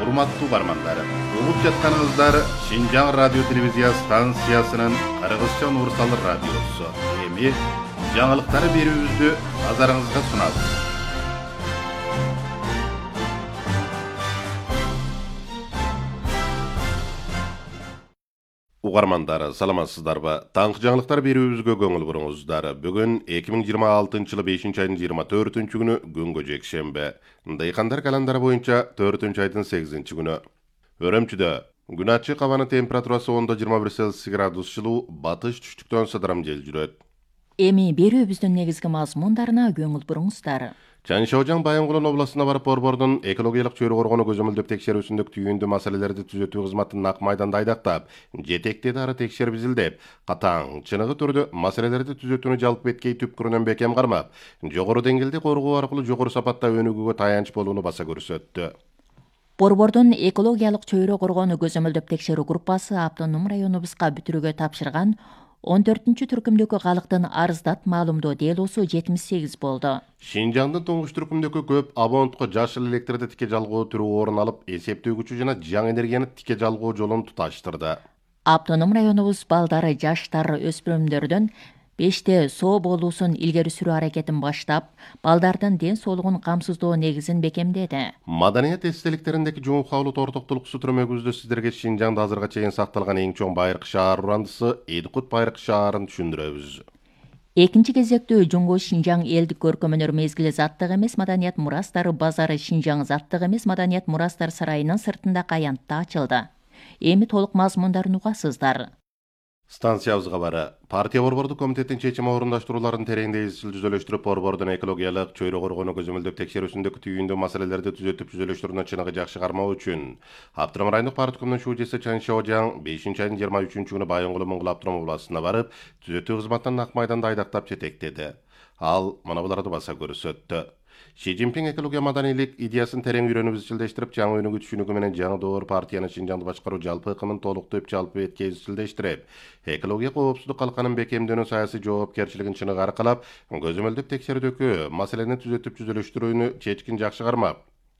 Урматтуу бармандар, угуп жатканыңыздар Шинжаң радио телевизия станциясынын Кыргызча Нурсалы радиосу. Эми жаңылыктары берүүбүздү назарыңызга сунабыз. Угармандар, саламатсыздарбы? Таңкы жаңылыктар берүүбүзгө көңүл буруңуздар. Бүгүн 2026 5 айдын 24 күнү күнгө жекшембе. Дыйкандар календары боюнча 4 айдын 8 күнү. Өрөмчүдө күн ачык, абанын температурасы 10-21 Цельсий градус жылуу, батыш түштүктөн сыдырым жел жүрөт. Эми берүүбүздүн негизги мазмундарына көңүл буруңуздар. Чанчоожаң Байынгулун областына барып борбордун экологиялык чөйрө коргону көзөмөлдөп текшерүүсүндө түйүндүү маселелерди түзөтүү кызматын нак майданда айдактап, жетектеди ары текшерип изилдеп, катаң, чыныгы түрдө маселелерди түзөтүүнү жалпы эткей түпкүрүнөн бекем кармап, жогору деңгээлде коргоо аркылуу жогору сапатта өнүгүүгө таянч болууну баса көрсөттү. Борбордун экологиялык чөйрө коргоону көзөмөлдөп текшерүү группасы автоном районубузга бүтүрүүгө тапшырган 14-түркүмдөгү калктын арыздат маалымдоо делосу 78 болду. Шинжаңдын туңгуч түркүмдөгү көп абонентко жашыл электрди тике жалгоо түрү орун алып, эсептөөгүчү жана жаңы энергияны тике жалгоо жолун туташтырды. Автоном районубуз балдары, жаштар, өспүрүмдөрдөн 5 соо болуусун илгери сүрүү аракетин баштап, балдардын ден соолугун камсыздоо негизин бекемдеди. Маданият эстеликтериндеги жуун кабыл тортоктулуксу түрмөгүбүздө сиздерге Шинжаңда азырга чейин сакталган эң чоң байыркы шаар урандысы Эдикут байыркы шаарын түшүндүрөбүз. Экинчи кезектүү Жуңго Шинжаң элдик көркөмөнөр мезгили заттык эмес маданият мурастары базары Шинжаң заттык эмес маданият мурастар сарайынын сыртында каянтта ачылды. Эми толук мазмундарын угасыздар. Станциябызга бары партия борбордук комитеттин чечими орундаштырууларын тереңдей изчил түзөлөштүрүп, борбордун экологиялык чөйрө коргону көзөмөлдөп текшерүүсүндөгү түйүндүү маселелерди түзөтүп түзөлөштүрүүнү чыныгы жакшы кармоо үчүн Абдырам райондук парткомдун шүүжеси Чанчоожаң 5 айдын 23 күнү Байынгул Моңгул Абдырам областына барып, түзөтүү кызматынан нак майданда айдактап жетектеди. Ал мына буларды баса көрсөттү. Ши Цзиньпин экология маданийлик идеясын терең үйрөнүп изчилдештирип, жаңы өнүгүү түшүнүгү менен жаңы доор партияны Шинжаңды башкаруу жалпы ыкымын толуктуп, жалпы эткей изчилдештирип, экология коопсуздук калканын бекемдөөнү саясий жоопкерчилигин чыныгы аркалап, көзөмөлдөп текшерүүдөгү маселени түзөтүп түзөлөштүрүүнү чечкин жакшы кармап,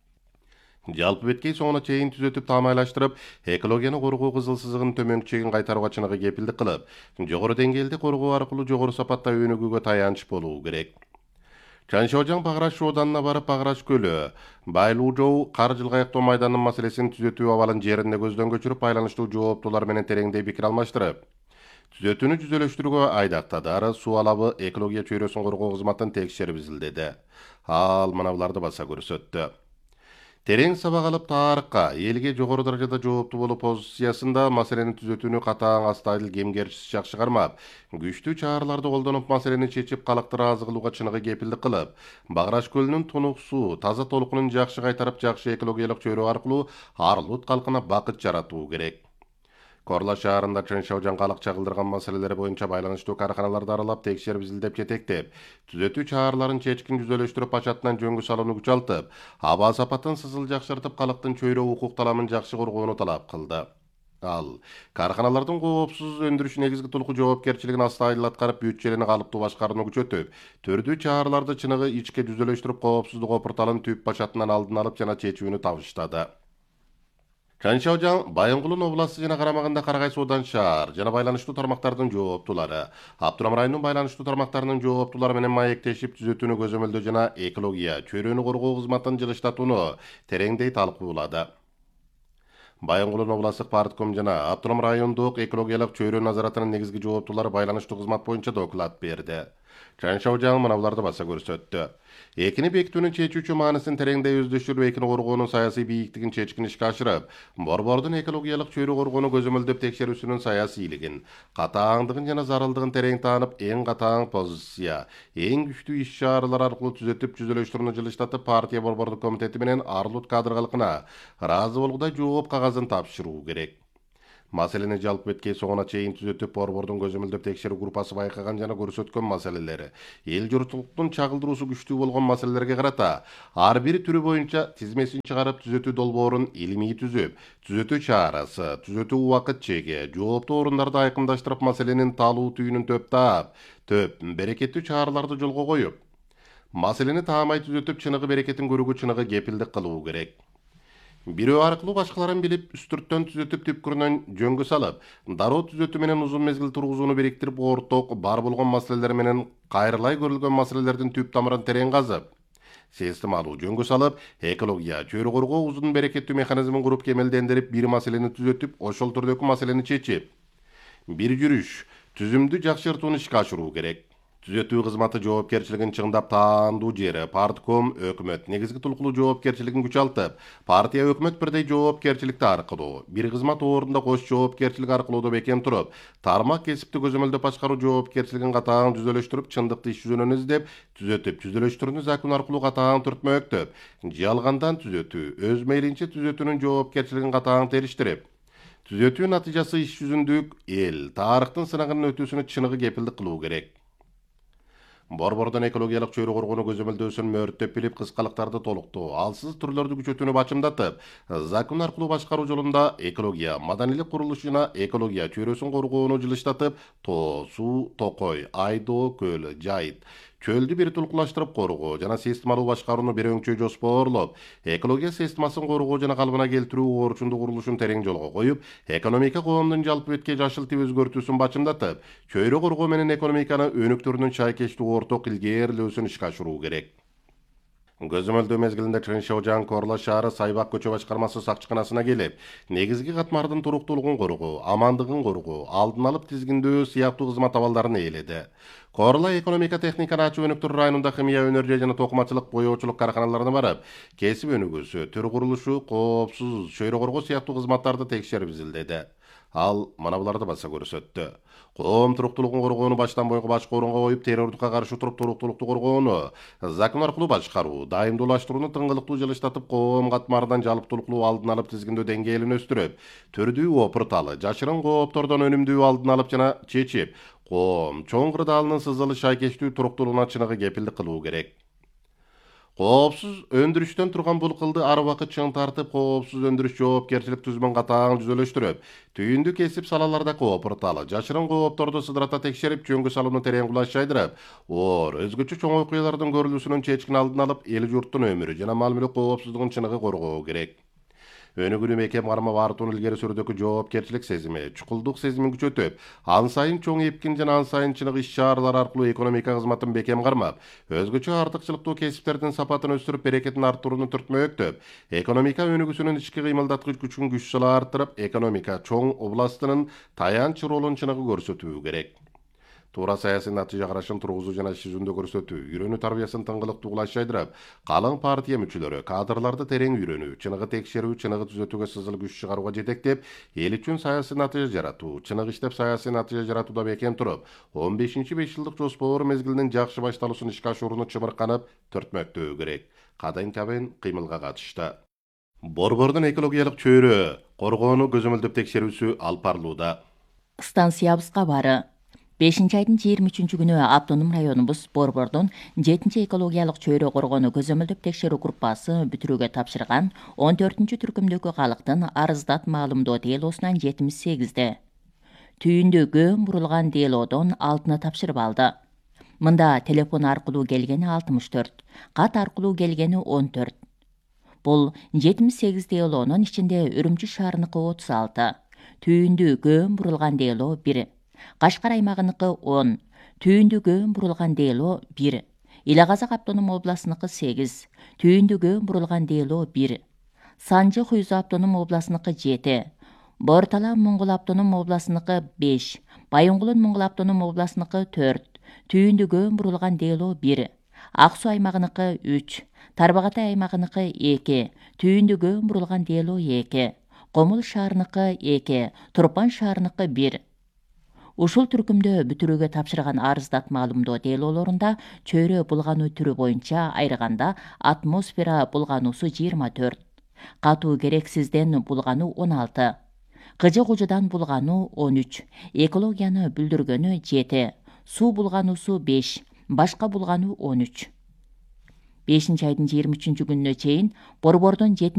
жалпы беткей соңуна чейин түзөтүп таамайлаштырып, экологияны коргоо кызыл сызыгынын төмөнкү чегин кайтарууга чыныгы кепилдик кылып, жогору деңгээлде коргоо аркылуу жогору сапатта өнүгүүгө таянч болуу керек. Чанчоожаң Баграш оданына барып, Баграш көлү, Байлуу кар жылгаяктоо майданынын маселесин түзөтүү абалын жеринде көздөн көчүрүп, байланыштуу жооптуулар менен тереңдей пикир алмаштырып, түзөтүүнү түзөлөштүрүүгө айдактады. Ары суу алабы экология чөйрөсүн коргоо кызматын текшерип изилдеди. Ал мына буларды баса көрсөттү. Терең сабак алып тарыхка, элге жогору даражада жооптуу болуу позициясында маселени түзөтүүнү катаң, астайыл, кемгерчisiz жакшы кармап, күчтүү чараларды колдонуп маселени чечип, калкты ыраазы кылууга чыныгы кепилдик кылып, Баграш көлүнүн тунук суу, таза толкунун жакшы кайтарып, жакшы экологиялык чөйрө аркылуу Арлут калкына бакыт жаратуу керек. Корла шаарында Чанчоожаң калк чагылдырган маселелери боюнча байланыштуу карканаларды аралап, текшерип изилдеп жетектеп, түзөтүү чараларын чечкин түзөлөштүрүп, башатынан жөнгө салууну күчалтып, аба сапатын сызыл жакшыртып, калктын чөйрө укук таламын жакшы коргоону талап кылды. Ал карканалардын коопсуз өндүрүш негизги толуку жоопкерчилигин астайыл аткарып, бюджетини калыптуу башкарууну күчөтүп, төрдүү чараларды чыныгы ичке түзөлөштүрүп, коопсуздук опурталын түп башатынан алдын алып жана чечүүнү табыштады. Чанчоожаң Байынгулун областы жана карамагында Карагай суудан шаар жана байланыштуу тармактардын жооптуулары, Абдырам районунун байланыштуу тармактарынын жооптуулары менен маектешип, түзөтүүнү көзөмөлдөө жана экология чөйрөнү коргоо кызматын жылыштатууну тереңдей талкуулады. Байынгулун областык партком жана Абдырам райондук экологиялык чөйрө назаратынын негизги жооптуулары байланыштуу кызмат боюнча доклад берди. Чанчоожаң мына буларды баса көрсөттү. Экини бекитүүнүн чечүүчү маанисин тереңдей өздөштүрүп, экини коргоонун саясий бийиктигин чечкин ишке ашырып, борбордун экологиялык чөйрө коргону көзөмөлдөп текшерүүсүнүн саясийлигин, катааңдыгын жана зарылдыгын терең таанып, эң катаң позиция, эң күчтүү иш чаралар аркылуу түзөтүп түзөлөштүрүүнү жылыштатып, партия борбордук комитети менен Арлут кадыргалыкына ыраазы болгудай жооп кагазын тапшыруу керек. Маселени жалпы беткей соңуна чейин түзөтүп, борбордун көзөмөлдөп текшерүү группасы байкаган жана көрсөткөн маселелери, эл журтчулуктун чагылдыруусу күчтүү болгон маселелерге карата ар бир түрү боюнча тизмесин чыгарып, түзөтүү долбоорун илимий түзүп, түзөтүү чарасы, түзөтүү убакыт чеги, жооптуу орундарды айкындаштырып, маселенин талуу түйүнүн төп берекеттүү чараларды жолго коюп, маселени таамай түзөтүп, чыныгы берекетин көрүүгө чыныгы кепилдик кылуу керек. Бирөө аркылуу башкаларын билип, үстүрттөн түзөтүп түпкүрүнөн жөнгө салып, дароо түзөтүү менен узун мезгил тургузууну бириктирип, орток бар болгон маселелер менен кайрылай көрүлгөн маселелердин түп тамырын терең казып, системалуу жөнгө салып, экология, чөйрө коргоо узун берекеттүү механизмин куруп кемелдендирип, бир маселени түзөтүп, ошол түрдөгү маселени чечип, бир жүрүш, түзүмдү жакшыртууну ишке ашыруу керек. Түзөтүү кызматы жоопкерчилигин чыңдап таандуу жери партком өкмөт негизги тулкулуу жоопкерчилигин күчалтып, партия өкмөт бирдей жоопкерчиликти аркылуу, бир кызмат ордунда кош жоопкерчилик аркылуу да бекем туруп, тармак кесипти көзөмөлдөп башкаруу жоопкерчилигин катаң түзөлөштүрүп, чындыкты иш жүзүнөн издеп, түзөтүп, түзөлөштөрүнү закон аркылуу катаң түртмөктөп, жалгандан түзөтүү, өз мейлинче түзөтүүнүн жоопкерчилигин катаң териштирип, түзөтүү натыйжасы иш жүзүндүк эл, тарыхтын сынагынан өтүүсүнө чыныгы кепилдик кылуу керек. Борбордон экологиялык чөйрө коргоону көзөмөлдөөсүн мөөрттөп билип, кыскалыктарды толуктоо, алсыз түрлөрдү күчөтүүнү бачымдатып, закон аркылуу башкаруу жолунда экология, маданийлик курулуш жана экология чөйрөсүн коргоону жылыштатып, тоо, суу, токой, айдоо, көл, жайыт, чөлдү бир тулкулаштырып коргоо жана системалуу башкарууну бир өңчө жоспоорлоп, экология системасын коргоо жана калыбына келтирүү орчундуу курулушун терең жолго коюп, экономика коомдун жалпы бетке жашылтып өзгөртүүсүн бачымдатып, чөйрө коргоо менен экономиканы өнүктүрүүнүн чайкештүү орток илгээрлөөсүн ишке ашыруу керек. Көзөмөлдөө мезгилинде Чыңшыожан Корла шаары Сайбак көчө башкармасы сакчыканасына келип, негизги катмардын туруктуулугун коргоо, амандыгын коргоо, алдын алып тизгиндөө сыяктуу кызмат абалдарын ээледи. Корла экономика техниканы ачуу өнүктүрүү районунда химия өнөрү жана токумачылык, боёочулук карканаларына барып, кесип өнүгүүсү, төр курулушу, коопсуз, чөйрө коргоо сыяктуу кызматтарды текшерип изилдеди. Ал мана буларды баса көрсөттү. Коом туруктуулугун коргоону баштан бойго башкы орунга коюп, террордукка каршы туруп туруктуулукту коргоону, закон аркылуу башкаруу, дайымдуулаштырууну тыңгылыктуу жылыштатып, коом катмарынан жалптуулуктуу алдын алып тизгиндөө деңгээлин өстүрүп, түрдүү опурталы, жашырын кооптордон өнүмдүү алдын алып жана чечип, коом чоң кырдаалынын сызылы шайкештүү туруктуулугуна чыныгы кепилдик кылуу керек. Коопсуз өндүрүштөн турган бул кылды ар убакыт чың тартып, коопсуз өндүрүш жоопкерчилик түзүмүн катаң түзөлөштүрүп, түйүндү кесип салаларда коопурталы, жашырын коопторду сыдырата текшерип, жөнгө салууну терең кулаш жайдырып, оор, өзгөчө чоң окуялардын көрүлүүсүнүн чечкин алдын алып, эл журттун өмүрү жана мал мүлк коопсуздугун чыныгы коргоо керек. Өнүгүүнү бекем кармап артууну илгери сүрүүдөгү жоопкерчилик сезими, чукулдук сезимин күчөтүп, ан сайын чоң эпкин жана ан сайын чыныгы иш чаралар аркылуу экономика кызматын бекем кармап, өзгөчө артыкчылыктуу кесиптердин сапатын өстүрүп, берекетин арттырууну түртмөктөп, экономика өнүгүүсүнүн ички кыймылдаткыч күчүн күч-сала арттырып, экономика чоң областынын таянч ролун чыныгы көрсөтүү керек. Туура саясий натыйжа карашын тургузуу жана иш жүзүндө көрсөтүү, үйрөнүү тарбиясын тыңгылыктуу кулаш жайдырып, калың партия мүчөлөрү кадрларды терең үйрөнүү, чыныгы текшерүү, чыныгы түзөтүүгө сызыл күч чыгарууга жетектеп, эл үчүн саясий натыйжа жаратуу, чыныгы иштеп саясий натыйжа жаратууда бекем туруп, 15-5 жылдык жоспоор мезгилинин жакшы башталышын ишке ашырууну чымырканып түртмөктөө керек. Кадын кабын кыймылга катышты. Борбордун экологиялык чөйрө коргоону көзөмөлдөп текшерүүсү алып барылууда. Станциябыз кабары. 5-айдын 23 күнү Автоном районубуз Борбордон 7 экологиялык чөйрө коргоону көзөмөлдөп текшерүү группасы бүтүрүүгө тапшырган 14-түркүмдөгү калктын арыздат маалымдоо делосунан 78-де. Түйүндө көм бурулган делодон 6-ны тапшырып алды. Мында телефон аркылуу келгени 64, кат аркылуу келгени 14. Бул 78 делонун ичинде Үрүмчү шаарыныкы 36, түйүндө көм бурулган дело 1, Кашкар аймагыныкы 10, түйүндө көм бурулган дело 1, Ила Казак автоном областыныкы 8, түйүндө көм бурулган дело 1, Санжы Хуйзу автоном областыныкы 7, Бортала Моңгол автоном областыныкы 5, Байоңгулун Моңгол автоном областыныкы 4, түйүндө көм бурулган дело 1, Ак Суу аймагыныкы 3, Тарбагатай аймагыныкы 2, түйүндө көм бурулган дело 2, Комул шаарыныкы 2, Турпан шаарыныкы 1. Ушул түркүмдө бүтүрүүгө тапшырган арыздат маалымдоо делолорунда чөйрө булгануу түрү боюнча айрганда атмосфера булгануусу 24, катуу керексизден булгануу 16, кыжы кужудан булгануу 13, экологияны бүлдүргөнү 7, суу булгануусу 5, башка булгануу 13. 5-айдын 23 күнүнө чейин Борбордон